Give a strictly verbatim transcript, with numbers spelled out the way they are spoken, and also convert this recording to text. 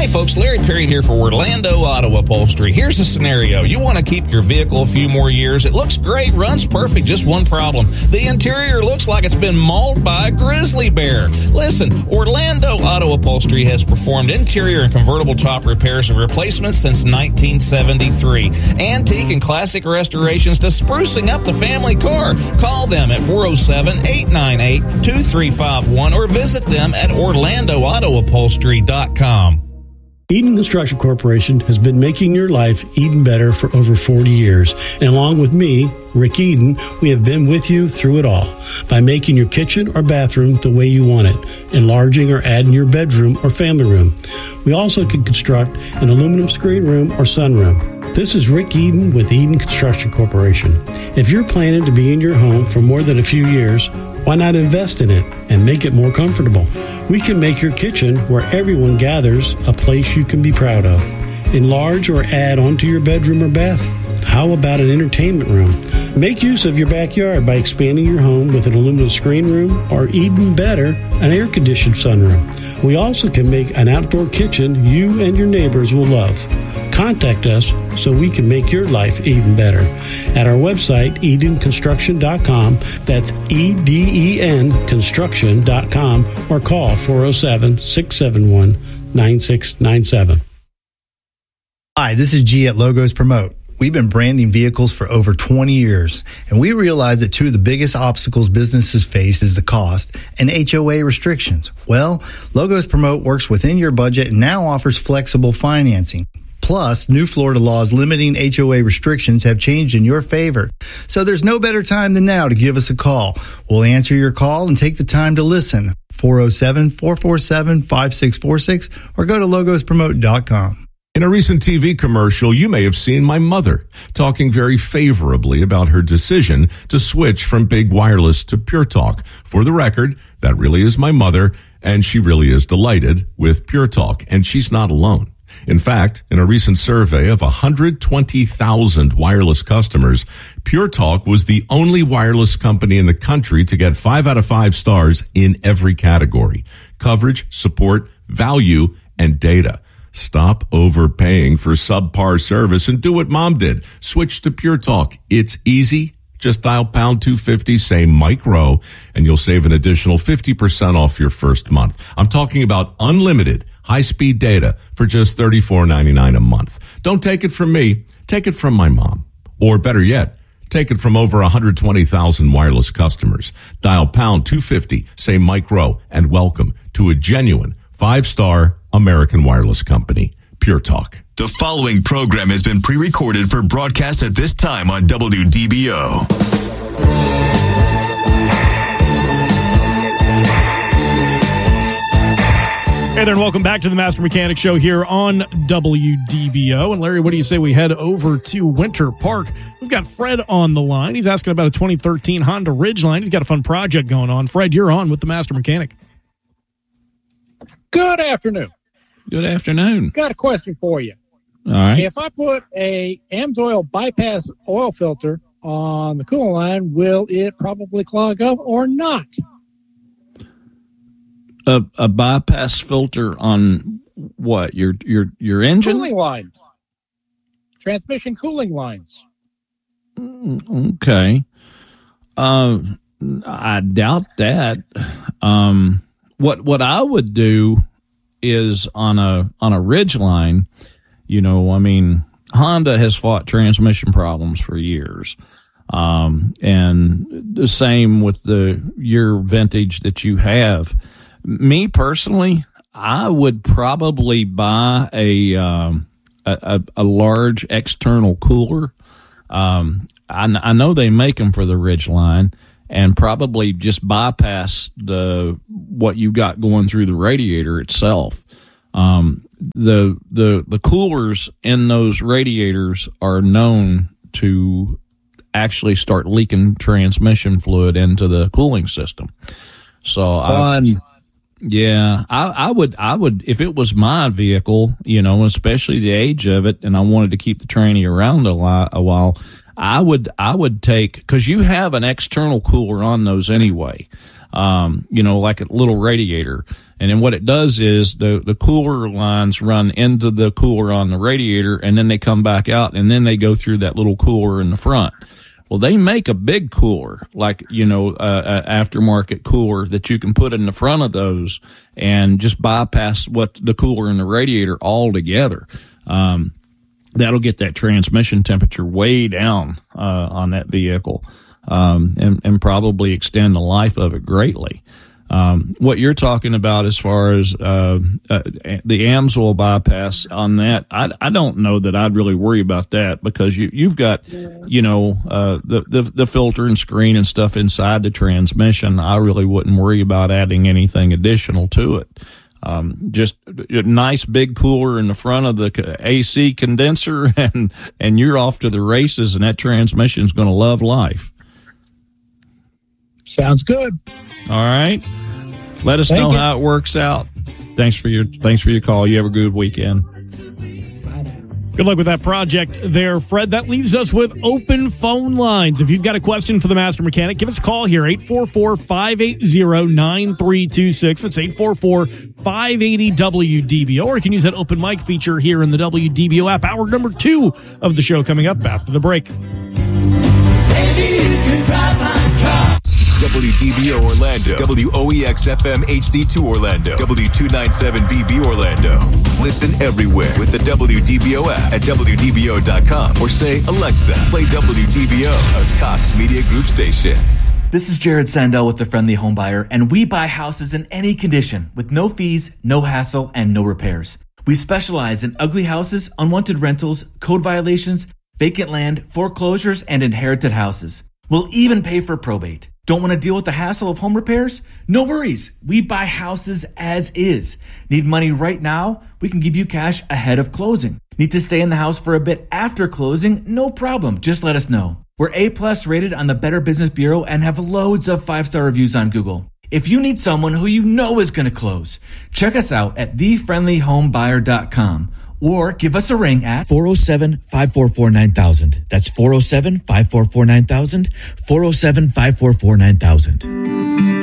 folks, Larry Perry here for Orlando Auto Upholstery. Here's the scenario. You want to keep your vehicle a few more years. It looks great, runs perfect, just one problem. The interior looks like it's been mauled by a grizzly bear. Listen, Orlando Auto Upholstery has performed interior and convertible top repairs and replacements since nineteen seventy-three. Antique and classic restorations to sprucing up the family car. Call them at four oh seven, eight nine eight, two three five one or visit them at orlando auto upholstery dot com. Eden Construction Corporation has been making your life even better for over forty years. And along with me, Rick Eden, we have been with you through it all by making your kitchen or bathroom the way you want it, enlarging or adding your bedroom or family room. We also can construct an aluminum screen room or sunroom. This is Rick Eden with Eden Construction Corporation. If you're planning to be in your home for more than a few years, why not invest in it and make it more comfortable? We can make your kitchen where everyone gathers a place you can be proud of. Enlarge or add onto your bedroom or bath. How about an entertainment room? Make use of your backyard by expanding your home with an aluminum screen room or even better, an air-conditioned sunroom. We also can make an outdoor kitchen you and your neighbors will love. Contact us so we can make your life even better. At our website, eden construction dot com, that's E D E N construction dot com, or call four oh seven, six seven one, nine six nine seven. Hi, this is G at Logos Promote. We've been branding vehicles for over twenty years, and we realize that two of the biggest obstacles businesses face is the cost and H O A restrictions. Well, Logos Promote works within your budget and now offers flexible financing. Plus, new Florida laws limiting H O A restrictions have changed in your favor. So there's no better time than now to give us a call. We'll answer your call and take the time to listen. four oh seven, four four seven, five six four six or go to logos promote dot com. In a recent T V commercial, you may have seen my mother talking very favorably about her decision to switch from Big Wireless to Pure Talk. For the record, that really is my mother, and she really is delighted with Pure Talk, and she's not alone. In fact, in a recent survey of one hundred twenty thousand wireless customers, Pure Talk was the only wireless company in the country to get five out of five stars in every category: coverage, support, value, and data. Stop overpaying for subpar service and do what Mom did. Switch to Pure Talk. It's easy. Just dial pound two fifty, say Mike Rowe, and you'll save an additional fifty percent off your first month. I'm talking about unlimited high-speed data for just thirty-four ninety-nine a month. Don't take it from me. Take it from my mom. Or better yet, take it from over one hundred twenty thousand wireless customers. Dial pound two fifty, say Mike Rowe, and welcome to a genuine five-star American wireless company, Pure Talk. The following program has been pre-recorded for broadcast at this time on W D B O. Hey there, and welcome back to the Master Mechanic Show here on W D B O. And Larry, what do you say we head over to Winter Park? We've got Fred on the line. He's asking about a twenty thirteen Honda Ridgeline. He's got a fun project going on. Fred, you're on with the Master Mechanic. Good afternoon. Good afternoon. Got a question for you. All right. If I put a AMSOIL bypass oil filter on the cooling line, will it probably clog up or not? A, a bypass filter on what? Your your your engine? Cooling lines. Transmission cooling lines. Okay. Uh, I doubt that. Um, what what I would do is on a on a Ridgeline, you know, I mean, Honda has fought transmission problems for years. Um, and the same with the year vintage that you have. Me personally, I would probably buy a um, a, a, a large external cooler. Um, I, I know they make them for the Ridgeline, and probably just bypass the what you got going through the radiator itself. Um, the the the coolers in those radiators are known to actually start leaking transmission fluid into the cooling system. So Fun. I, yeah, I, I would I would if it was my vehicle, you know, especially the age of it, and I wanted to keep the tranny around a, lot, a while. I would I would take, because you have an external cooler on those anyway, um, you know, like a little radiator. And then what it does is the, the cooler lines run into the cooler on the radiator, and then they come back out, and then they go through that little cooler in the front. Well, they make a big cooler, like, you know, uh, uh, aftermarket cooler that you can put in the front of those and just bypass what the cooler and the radiator altogether. Um, that'll get that transmission temperature way down uh, on that vehicle, um, and, and probably extend the life of it greatly. Um, what you're talking about as far as uh, uh, the AMSOIL bypass on that, I, I don't know that I'd really worry about that, because you, you've got, you know, uh, the, the the filter and screen and stuff inside the transmission. I really wouldn't worry about adding anything additional to it. Um, just a nice big cooler in the front of the A C condenser, and and you're off to the races, and that transmission is going to love life. Sounds good. All right. Let us Thank know you. how it works out. Thanks for your thanks for your call. You have a good weekend. Good luck with that project there, Fred. That leaves us with open phone lines. If you've got a question for the Master Mechanic, give us a call here, eight four four, five eight zero, nine three two six. That's eight four four, five eight zero, W D B O. Or you can use that open mic feature here in the W D B O app. Hour number two of the show coming up after the break. W D B O Orlando, W O E X F M H D two Orlando, W two ninety-seven B B Orlando. Listen everywhere with the W D B O app at W D B O dot com, or say, Alexa, play W D B O, a Cox Media Group station. This is Jared Sandell with The Friendly Home Buyer, and we buy houses in any condition with no fees, no hassle, and no repairs. We specialize in ugly houses, unwanted rentals, code violations, vacant land, foreclosures, and inherited houses. We'll even pay for probate. Don't want to deal with the hassle of home repairs? No worries. We buy houses as is. Need money right now? We can give you cash ahead of closing. Need to stay in the house for a bit after closing? No problem. Just let us know. We're A-plus rated on the Better Business Bureau and have loads of five-star reviews on Google. If you need someone who you know is going to close, check us out at the friendly home buyer dot com. Or give us a ring at four oh seven, five four four, nine thousand. That's four oh seven, five four four, nine thousand. four oh seven, five four four, nine thousand.